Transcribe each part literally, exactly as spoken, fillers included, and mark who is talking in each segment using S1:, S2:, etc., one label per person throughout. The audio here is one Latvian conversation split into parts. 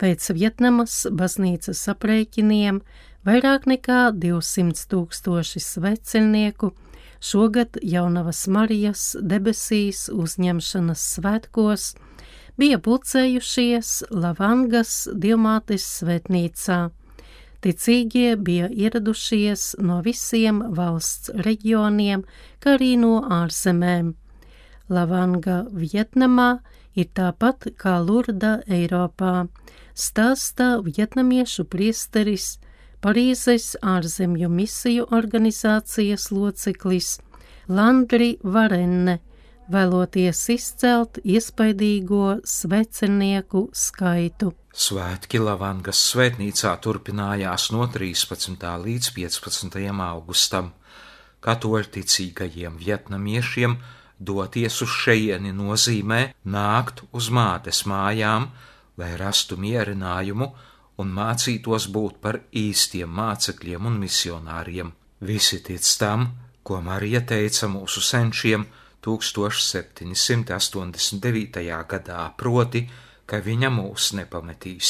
S1: Pēc Vietnamas baznīcas aprēķiniem vairāk nekā divsimt tūkstoši svētceļnieku šogad Jaunavas Marijas debesīs uzņemšanas svētkos bija pulcējušies Lavangas Dievmātes svētnīcā. Ticīgie bija ieradušies no visiem valsts reģioniem, kā arī no ārzemēm. Lavanga Vietnamā ir tāpat kā Lurda Eiropā, stāsta vietnamiešu priesteris, Parīzes ārzemju misiju organizācijas loceklis Landri Varenne, vēloties izcelt iespaidīgo svētceļnieku skaitu.
S2: Svētki Lavangas svētnīcā turpinājās no trīspadsmitā līdz piecpadsmitajam augustam. Katoļticīgajiem vietnamiešiem doties uz šejieni nozīmē nākt uz mātes mājām, lai rastu mierinājumu un mācītos būt par īstiem mācekļiem un misionāriem. Visi tic tam, ko Marija teica mūsu senčiem tūkstoš septiņi simti astoņdesmit devītajā gadā, proti, ka viņa mūs nepametīs.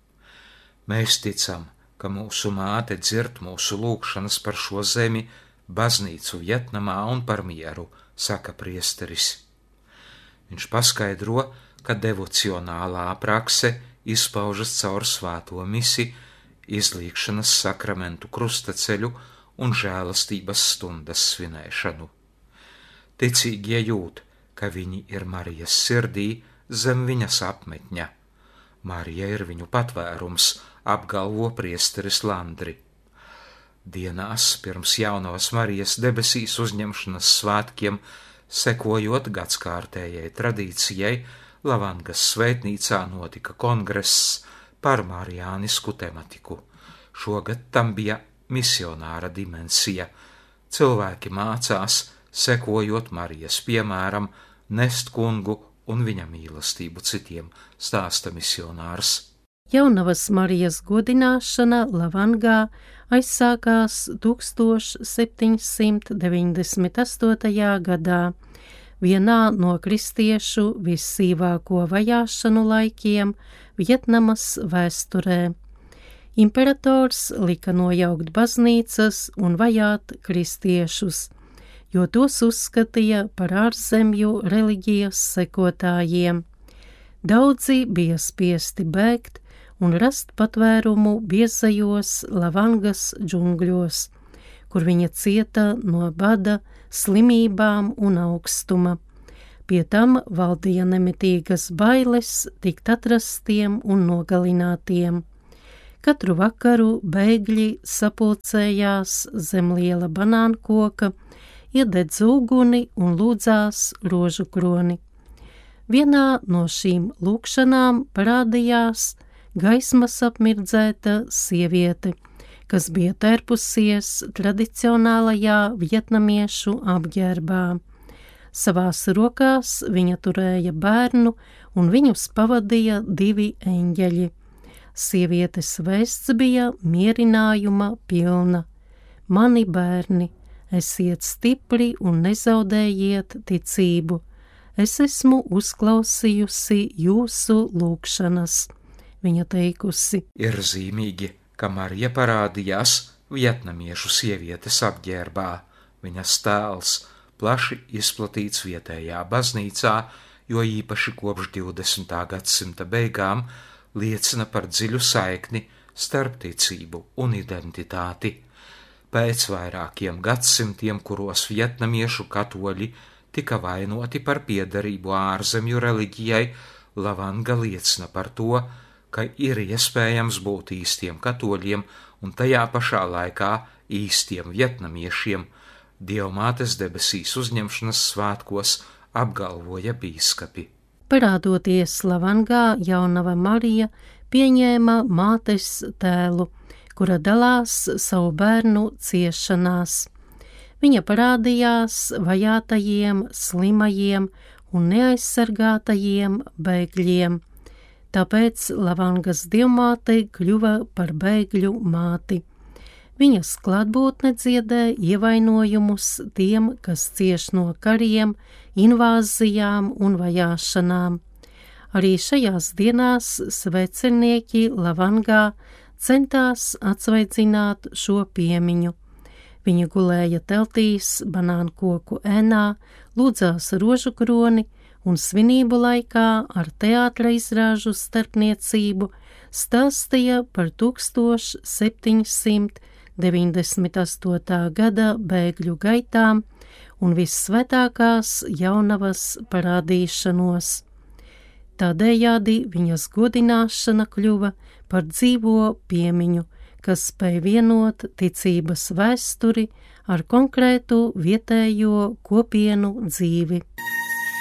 S2: Mēs ticam, ka mūsu māte dzird mūsu lūgšanas par šo zemi, baznīcu Vietnamā un par mieru, saka priesteris. Viņš paskaidro, ka devocionālā prakse izpaužas caur svēto misi, izlīgšanas sakramentu krustaceļu un žēlastības stundas svinēšanu. Ticīgie jūt, ka viņi ir Marijas sirdī zem viņas apmetņa. Marija ir viņu patvērums, apgalvo priesteris Landri. Dienās pirms Jaunavas Marijas debesīs uzņemšanas svētkiem, sekojot gadskārtējai tradīcijai, Lavangas svētnīcā notika kongress par marijānisku tematiku. Šogad tam bija misionāra dimensija. Cilvēki mācās, sekojot Marijas piemēram, nest kungu un viņa mīlestību citiem, stāsta misionārs.
S1: Jaunavas Marijas godināšana Lavangā aizsākās tūkstoš septiņsimt deviņdesmit astotajā gadā, vienā no kristiešu vissīvāko vajāšanu laikiem Vietnamas vēsturē. Imperators lika nojaukt baznīcas un vajāt kristiešus, jo tos uzskatīja par ārzemju reliģijas sekotājiem. Daudzi bija spiesti bēgt un rast patvērumu biezajos Lavangas džungļos, kur viņa cieta no bada, slimībām un augstuma. Pie tam valdīja nemitīgas bailes tikt atrastiem un nogalinātiem. Katru vakaru bēgļi sapulcējās zem liela banānkoka, iededz uguni un lūdzās rožu kroni. Vienā no šīm lūkšanām parādījās gaismas apmirdzēta sieviete, kas bija tērpusies tradicionālajā vietnamiešu apģērbā. Savās rokās viņa turēja bērnu, un viņus pavadīja divi eņģeļi. Sievietes vēsts bija mierinājuma pilna. Mani bērni, esiet stipri un nezaudējiet ticību. Es esmu uzklausījusi jūsu lūgšanas, viņa teikusi.
S2: Ir zīmīgi, ka Marija parādījās vietnamiešu sievietes apģērbā. Viņas tēls plaši izplatīts vietējā baznīcā, jo īpaši kopš divdesmitā gadsimta beigām liecina par dziļu saikni starp ticību un identitāti. Pēc vairākiem gadsimtiem, kuros vietnamiešu katoļi tika vainoti par piederību ārzemju reliģijai, Lavanga liecina par to, ka ir iespējams būt īstiem katoļiem un tajā pašā laikā īstiem vietnamiešiem, Dievmātes debesīs uzņemšanas svētkos, apgalvoja bīskapi.
S1: Parādoties Lavangā, Jaunava Marija pieņēma mātes tēlu, kura dalās savu bērnu ciešanās. Viņa parādījās vajātajiem, slimajiem un neaizsargātajiem bēgļiem. Tāpēc Lavangas Dievmāte kļuva par bēgļu māti. Viņas klātbūtne dziedē ievainojumus tiem, kas cieš no kariem, invāzijām un vajāšanām. Arī šajās dienās svecernieki Lavangā centās atsveidzināt šo piemiņu. Viņi gulēja teltīs, banānkoku ēnā, lūdzās rožu kroni un svinību laikā ar teātra izrāžu starpniecību stāstīja par septiņsimt deviņdesmit astotā gada bēgļu gaitām un vissvētākās jaunavas parādīšanos. Tādējādi viņas godināšana kļuva par dzīvo piemiņu, kas spēj vienot ticības vēsturi ar konkrētu vietējo kopienu dzīvi.